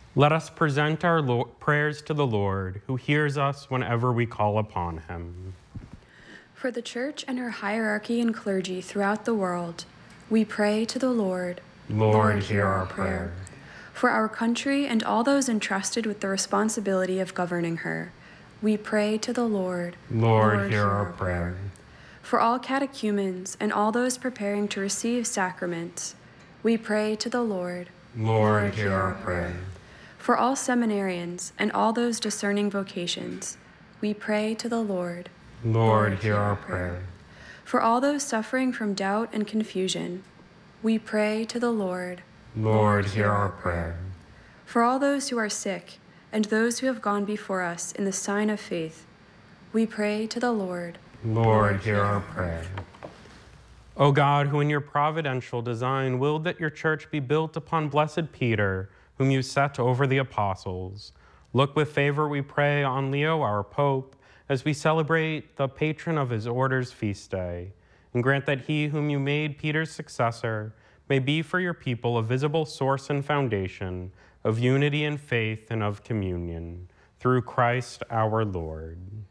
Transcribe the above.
Let us present our prayers to the Lord, who hears us whenever we call upon him. For the Church and her hierarchy and clergy throughout the world, we pray to the Lord. Lord, hear our prayer. For our country and all those entrusted with the responsibility of governing her, we pray to the Lord. Lord, hear our prayer. For all catechumens and all those preparing to receive sacraments, we pray to the Lord. Lord, hear our prayer. For all seminarians and all those discerning vocations, we pray to the Lord. Lord, hear our prayer. For all those suffering from doubt and confusion, we pray to the Lord. Lord, hear our prayer. For all those who are sick and those who have gone before us in the sign of faith, we pray to the Lord. Lord, hear our prayer. O God, who in your providential design willed that your church be built upon blessed Peter, whom you set over the apostles, look with favor, we pray, on Leo, our Pope, as we celebrate the patron of his order's feast day, and grant that he whom you made Peter's successor may be for your people a visible source and foundation of unity and faith and of communion, through Christ our Lord.